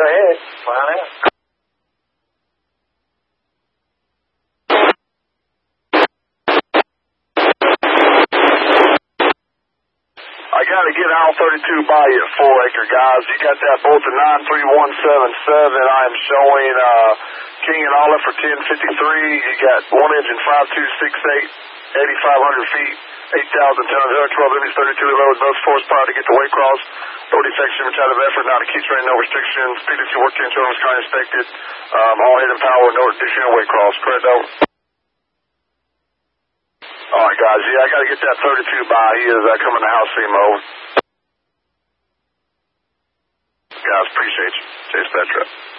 Go ahead. Fly out. I got to get Owl 32 by you at 4 Acre, guys. You got that bolt at 93177. I am showing King and Olive for 1053. You got 1 engine 5268, 8,500 feet, 8,000 tons, 112 Emmys, 32 loads, most horsepower to get to Waycross. No defection, much out of effort, not a key train, no restrictions. PDC work 10 children was kind of inspected. All hidden power, no addition to Waycross. Correct, over. All right, guys. Yeah, I got to get that 32 by. He is coming to house SEMO. Guys, appreciate you. Chase that trip.